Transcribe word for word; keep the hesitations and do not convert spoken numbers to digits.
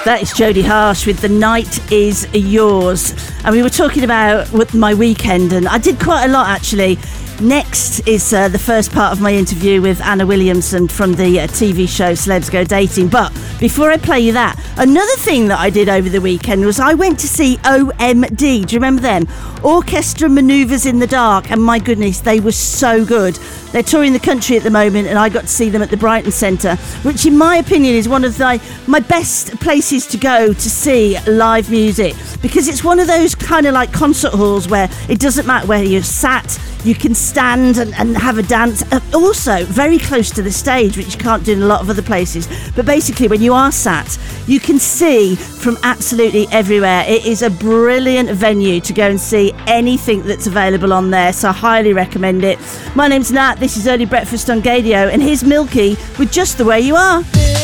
That is Jodie Harsh with The Night Is Yours. And we were talking about my weekend, and I did quite a lot actually. Next is uh, the first part of my interview with Anna Williamson from the uh, T V show Celebs Go Dating. But before I play you that, another thing that I did over the weekend was I went to see O M D. Do you remember them? Orchestra Manoeuvres in the Dark. And my goodness, they were so good. They're touring the country at the moment, and I got to see them at the Brighton Centre, which in my opinion is one of the, my best places to go to see live music, because it's one of those kind of like concert halls where it doesn't matter where you're sat, you can stand and, and have a dance. Uh, also, very close to the stage, which you can't do in a lot of other places. But basically, when you are sat, you can see from absolutely everywhere. It is a brilliant venue to go and see anything that's available on there, so I highly recommend it. My name's Nat, this is Early Breakfast on Gadio, and here's Milky with Just the Way You Are.